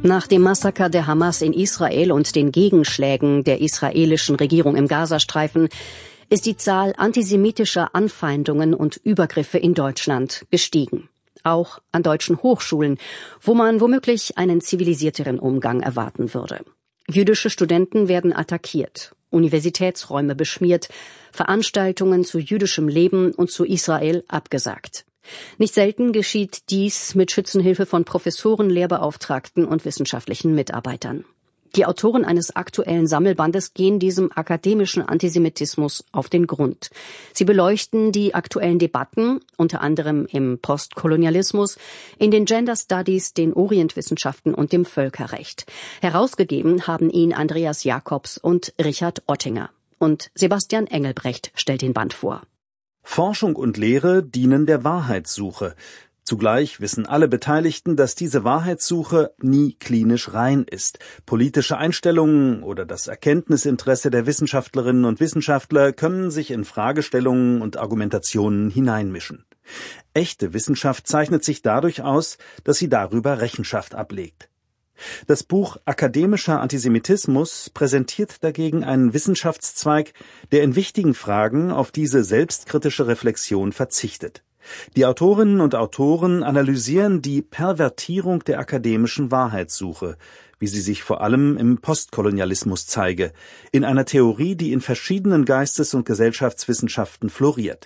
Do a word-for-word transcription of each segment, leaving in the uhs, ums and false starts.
Nach dem Massaker der Hamas in Israel und den Gegenschlägen der israelischen Regierung im Gazastreifen ist die Zahl antisemitischer Anfeindungen und Übergriffe in Deutschland gestiegen. Auch an deutschen Hochschulen, wo man womöglich einen zivilisierteren Umgang erwarten würde. Jüdische Studenten werden attackiert, Universitätsräume beschmiert, Veranstaltungen zu jüdischem Leben und zu Israel abgesagt. Nicht selten geschieht dies mit Schützenhilfe von Professoren, Lehrbeauftragten und wissenschaftlichen Mitarbeitern. Die Autoren eines aktuellen Sammelbandes gehen diesem akademischen Antisemitismus auf den Grund. Sie beleuchten die aktuellen Debatten, unter anderem im Postkolonialismus, in den Gender Studies, den Orientwissenschaften und dem Völkerrecht. Herausgegeben haben ihn Andreas Jacobs und Richard Ottinger. Und Sebastian Engelbrecht stellt den Band vor. Forschung und Lehre dienen der Wahrheitssuche. Zugleich wissen alle Beteiligten, dass diese Wahrheitssuche nie klinisch rein ist. Politische Einstellungen oder das Erkenntnisinteresse der Wissenschaftlerinnen und Wissenschaftler können sich in Fragestellungen und Argumentationen hineinmischen. Echte Wissenschaft zeichnet sich dadurch aus, dass sie darüber Rechenschaft ablegt. Das Buch Akademischer Antisemitismus präsentiert dagegen einen Wissenschaftszweig, der in wichtigen Fragen auf diese selbstkritische Reflexion verzichtet. Die Autorinnen und Autoren analysieren die Pervertierung der akademischen Wahrheitssuche, wie sie sich vor allem im Postkolonialismus zeige, in einer Theorie, die in verschiedenen Geistes- und Gesellschaftswissenschaften floriert.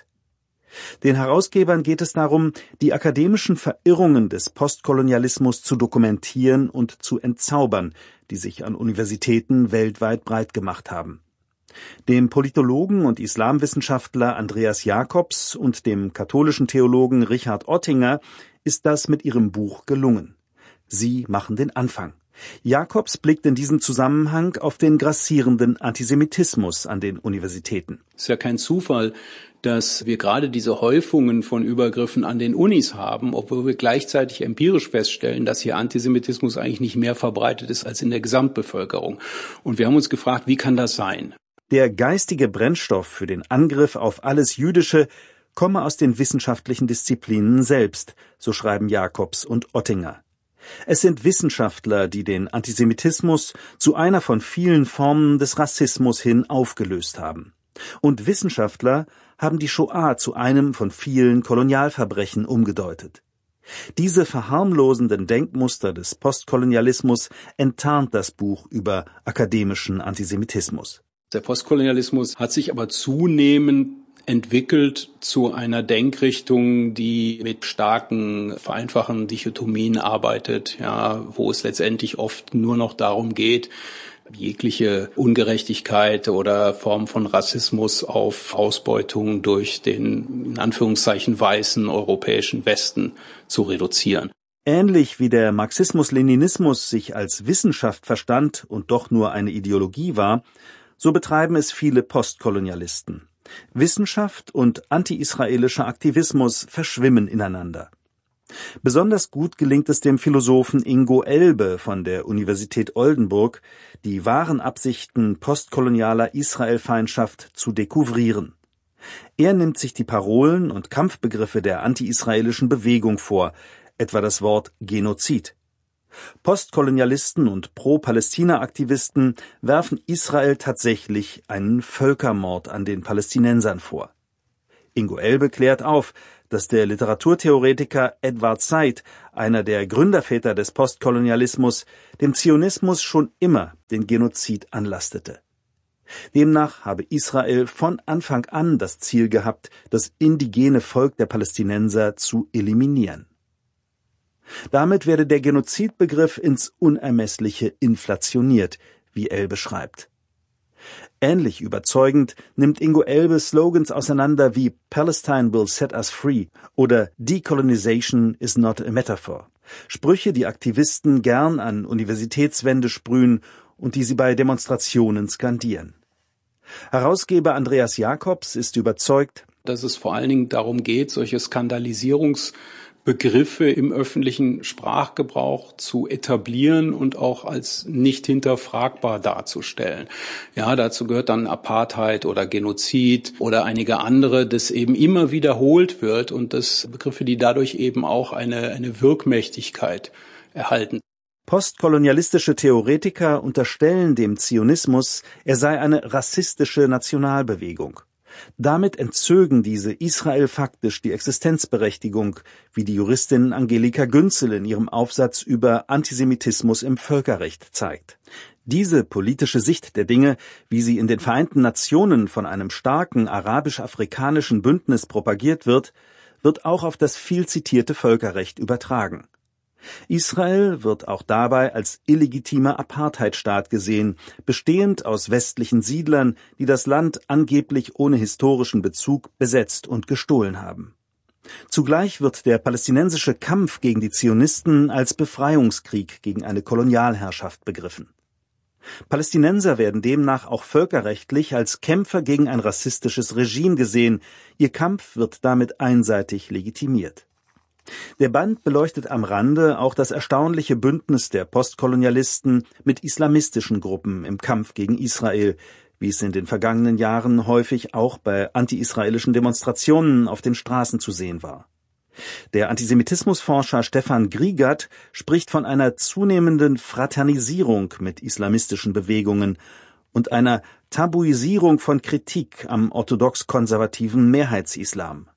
Den Herausgebern geht es darum, die akademischen Verirrungen des Postkolonialismus zu dokumentieren und zu entzaubern, die sich an Universitäten weltweit breit gemacht haben. Dem Politologen und Islamwissenschaftler Andreas Jacobs und dem katholischen Theologen Richard Ottinger ist das mit ihrem Buch gelungen. Sie machen den Anfang. Jacobs blickt in diesem Zusammenhang auf den grassierenden Antisemitismus an den Universitäten. Es ist ja kein Zufall, dass wir gerade diese Häufungen von Übergriffen an den Unis haben, obwohl wir gleichzeitig empirisch feststellen, dass hier Antisemitismus eigentlich nicht mehr verbreitet ist als in der Gesamtbevölkerung. Und wir haben uns gefragt, wie kann das sein? Der geistige Brennstoff für den Angriff auf alles Jüdische komme aus den wissenschaftlichen Disziplinen selbst, so schreiben Jacobs und Ottinger. Es sind Wissenschaftler, die den Antisemitismus zu einer von vielen Formen des Rassismus hin aufgelöst haben. Und Wissenschaftler haben die Shoah zu einem von vielen Kolonialverbrechen umgedeutet. Diese verharmlosenden Denkmuster des Postkolonialismus enttarnt das Buch über akademischen Antisemitismus. Der Postkolonialismus hat sich aber zunehmend entwickelt zu einer Denkrichtung, die mit starken, vereinfachen Dichotomien arbeitet, ja, wo es letztendlich oft nur noch darum geht, jegliche Ungerechtigkeit oder Form von Rassismus auf Ausbeutung durch den, in Anführungszeichen, weißen europäischen Westen zu reduzieren. Ähnlich wie der Marxismus-Leninismus sich als Wissenschaft verstand und doch nur eine Ideologie war, so betreiben es viele Postkolonialisten. Wissenschaft und anti-israelischer Aktivismus verschwimmen ineinander. Besonders gut gelingt es dem Philosophen Ingo Elbe von der Universität Oldenburg, die wahren Absichten postkolonialer Israelfeindschaft zu dekouvrieren. Er nimmt sich die Parolen und Kampfbegriffe der anti-israelischen Bewegung vor, etwa das Wort Genozid. Postkolonialisten und Pro-Palästina-Aktivisten werfen Israel tatsächlich einen Völkermord an den Palästinensern vor. Ingo Elbe klärt auf, dass der Literaturtheoretiker Edward Said, einer der Gründerväter des Postkolonialismus, dem Zionismus schon immer den Genozid anlastete. Demnach habe Israel von Anfang an das Ziel gehabt, das indigene Volk der Palästinenser zu eliminieren. Damit werde der Genozidbegriff ins Unermessliche inflationiert, wie Elbe schreibt. Ähnlich überzeugend nimmt Ingo Elbe Slogans auseinander wie Palestine will set us free oder Decolonization is not a metaphor. Sprüche, die Aktivisten gern an Universitätswände sprühen und die sie bei Demonstrationen skandieren. Herausgeber Andreas Jacobs ist überzeugt, dass es vor allen Dingen darum geht, solche Skandalisierungs- Begriffe im öffentlichen Sprachgebrauch zu etablieren und auch als nicht hinterfragbar darzustellen. Ja, dazu gehört dann Apartheid oder Genozid oder einige andere, das eben immer wiederholt wird und das Begriffe, die dadurch eben auch eine, eine Wirkmächtigkeit erhalten. Postkolonialistische Theoretiker unterstellen dem Zionismus, er sei eine rassistische Nationalbewegung. Damit entzögen diese Israel faktisch die Existenzberechtigung, wie die Juristin Angelika Günzel in ihrem Aufsatz über Antisemitismus im Völkerrecht zeigt. Diese politische Sicht der Dinge, wie sie in den Vereinten Nationen von einem starken arabisch-afrikanischen Bündnis propagiert wird, wird auch auf das viel zitierte Völkerrecht übertragen. Israel wird auch dabei als illegitimer Apartheidstaat gesehen, bestehend aus westlichen Siedlern, die das Land angeblich ohne historischen Bezug besetzt und gestohlen haben. Zugleich wird der palästinensische Kampf gegen die Zionisten als Befreiungskrieg gegen eine Kolonialherrschaft begriffen. Palästinenser werden demnach auch völkerrechtlich als Kämpfer gegen ein rassistisches Regime gesehen, ihr Kampf wird damit einseitig legitimiert. Der Band beleuchtet am Rande auch das erstaunliche Bündnis der Postkolonialisten mit islamistischen Gruppen im Kampf gegen Israel, wie es in den vergangenen Jahren häufig auch bei anti-israelischen Demonstrationen auf den Straßen zu sehen war. Der Antisemitismusforscher Stefan Griegert spricht von einer zunehmenden Fraternisierung mit islamistischen Bewegungen und einer Tabuisierung von Kritik am orthodox-konservativen Mehrheitsislam.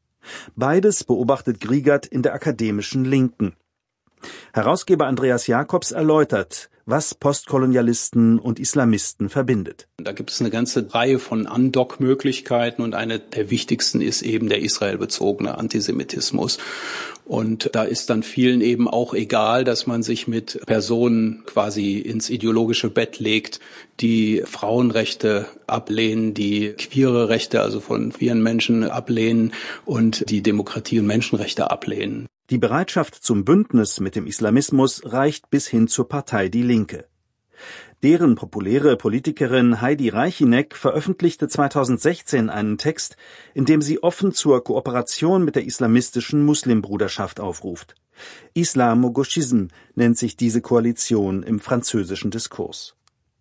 Beides beobachtet Griegert in der akademischen Linken. Herausgeber Andreas Jacobs erläutert, was Postkolonialisten und Islamisten verbindet. Da gibt es eine ganze Reihe von Andockmöglichkeiten und eine der wichtigsten ist eben der israelbezogene Antisemitismus. Und da ist dann vielen eben auch egal, dass man sich mit Personen quasi ins ideologische Bett legt, die Frauenrechte ablehnen, die queere Rechte, also von queeren Menschen ablehnen und die Demokratie und Menschenrechte ablehnen. Die Bereitschaft zum Bündnis mit dem Islamismus reicht bis hin zur Partei Die Linke. Deren populäre Politikerin Heidi Reichineck veröffentlichte zweitausendsechzehn einen Text, in dem sie offen zur Kooperation mit der islamistischen Muslimbruderschaft aufruft. Islamo-Gauchisme nennt sich diese Koalition im französischen Diskurs.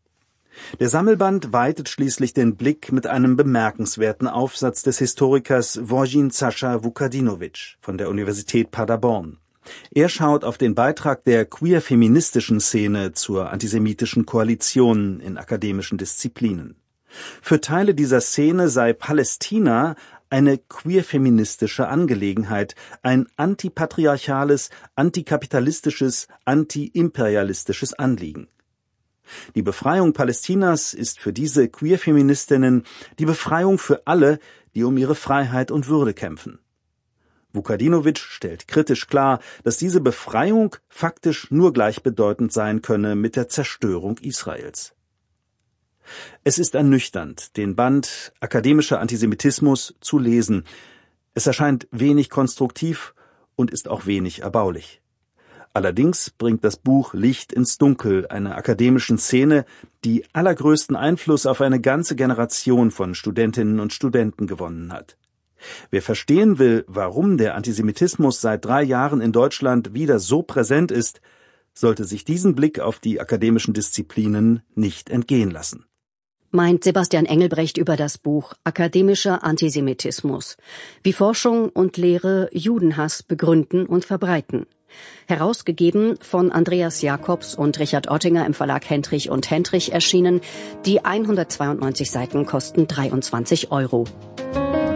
Der Sammelband weitet schließlich den Blick mit einem bemerkenswerten Aufsatz des Historikers Wojin Sascha Vukadinovic von der Universität Paderborn. Er schaut auf den Beitrag der queer-feministischen Szene zur antisemitischen Koalition in akademischen Disziplinen. Für Teile dieser Szene sei Palästina eine queer-feministische Angelegenheit, ein antipatriarchales, antikapitalistisches, antiimperialistisches Anliegen. Die Befreiung Palästinas ist für diese Queer-Feministinnen die Befreiung für alle, die um ihre Freiheit und Würde kämpfen. Vukadinovic stellt kritisch klar, dass diese Befreiung faktisch nur gleichbedeutend sein könne mit der Zerstörung Israels. Es ist ernüchternd, den Band Akademischer Antisemitismus zu lesen. Es erscheint wenig konstruktiv und ist auch wenig erbaulich. Allerdings bringt das Buch Licht ins Dunkel einer akademischen Szene, die allergrößten Einfluss auf eine ganze Generation von Studentinnen und Studenten gewonnen hat. Wer verstehen will, warum der Antisemitismus seit drei Jahren in Deutschland wieder so präsent ist, sollte sich diesen Blick auf die akademischen Disziplinen nicht entgehen lassen. Meint Sebastian Engelbrecht über das Buch Akademischer Antisemitismus. Wie Forschung und Lehre Judenhass begründen und verbreiten. Herausgegeben von Andreas Jacobs und Richard Ottinger im Verlag Hendrich und Hendrich erschienen. Die hundertzweiundneunzig Seiten kosten dreiundzwanzig Euro.